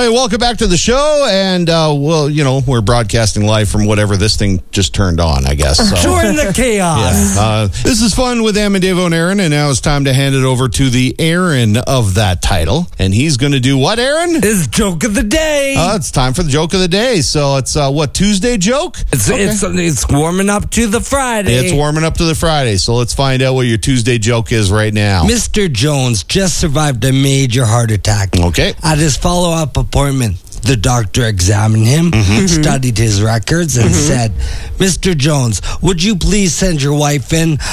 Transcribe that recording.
Hey, welcome back to the show, and we're broadcasting live from whatever this thing just turned on, I guess. So. Join the chaos. Yeah. This is fun with Amendevo and Aaron, and now it's time to hand it over to the Aaron of that title, and he's going to do what, Aaron? It's joke of the day. It's time for the joke of the day. So it's Tuesday joke? It's warming up to the Friday. It's warming up to the Friday, so let's find out what your Tuesday joke is right now. Mr. Jones just survived a major heart attack. Okay. At his follow-up appointment, the doctor examined him, studied his records, and said, Mr. Jones, would you please send your wife in?